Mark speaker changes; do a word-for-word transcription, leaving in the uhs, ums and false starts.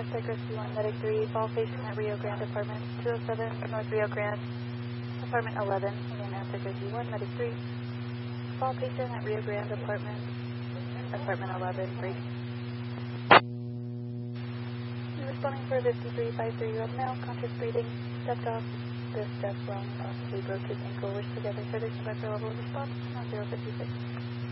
Speaker 1: Aztec Rescue one, Medic three, fall patient at Rio Grande Apartment two oh seven, North Rio Grande, Apartment eleven. Again, Aztec Rescue one, Medic three, fall patient at Rio Grande Apartment, Apartment eleven, break. Responding for a fifty-three five-three-year-old male, conscious breathing, stepped off the steps wrong, possibly broke his ankle, wish to get a further conductor level of response, zero fifty-six.